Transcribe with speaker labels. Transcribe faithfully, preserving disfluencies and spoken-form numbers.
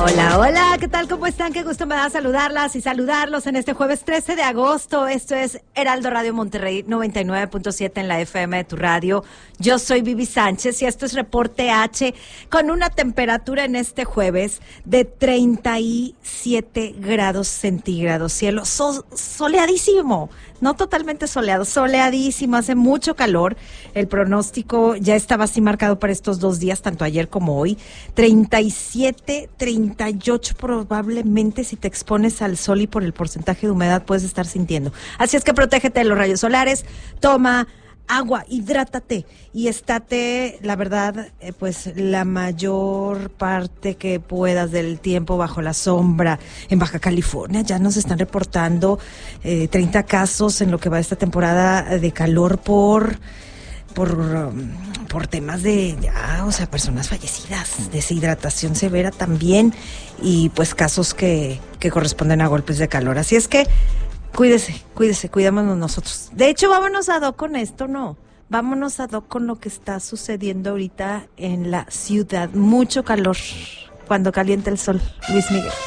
Speaker 1: Hola, hola, ¿qué tal? ¿Cómo están? Qué gusto me da saludarlas y saludarlos en este jueves trece de agosto. Esto es Heraldo Radio Monterrey, noventa y nueve punto siete en la F M de tu radio. Yo soy Vivi Sánchez y esto es Reporte H con una temperatura en este jueves de treinta y siete grados centígrados. Cielo so- soleadísimo, no totalmente soleado, soleadísimo, hace mucho calor. El pronóstico ya estaba así marcado para estos dos días, tanto ayer como hoy. treinta y siete, treinta y ocho probablemente si te expones al sol y por el porcentaje de humedad puedes estar sintiendo. Así es que protégete de los rayos solares, toma agua, hidrátate y estate, la verdad, eh, pues la mayor parte que puedas del tiempo bajo la sombra. En Baja California ya nos están reportando eh, treinta casos en lo que va esta temporada de calor por... por um, por temas de, ya, o sea, personas fallecidas, deshidratación severa también, y pues casos que, que corresponden a golpes de calor. Así es que cuídese, cuídese, cuidámonos nosotros. De hecho, vámonos a do con esto, ¿no? Vámonos a do con lo que está sucediendo ahorita en la ciudad. Mucho calor cuando calienta el sol. Luis Miguel.